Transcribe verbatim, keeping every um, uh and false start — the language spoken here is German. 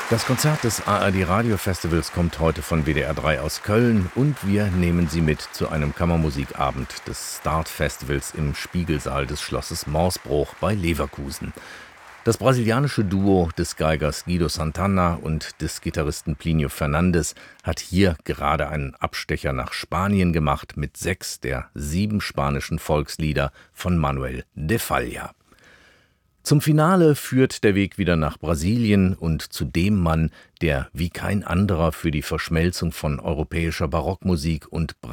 Das Konzert des A R D Radiofestivals kommt heute von W D R drei aus Köln und wir nehmen Sie mit zu einem Kammermusikabend des Start-Festivals im Spiegelsaal des Schlosses Morsbruch bei Leverkusen. Das brasilianische Duo des Geigers Guido Santana und des Gitarristen Plínio Fernandes hat hier gerade einen Abstecher nach Spanien gemacht mit sechs der sieben spanischen Volkslieder von Manuel de Falla. Zum Finale führt der Weg wieder nach Brasilien und zu dem Mann, der wie kein anderer für die Verschmelzung von europäischer Barockmusik und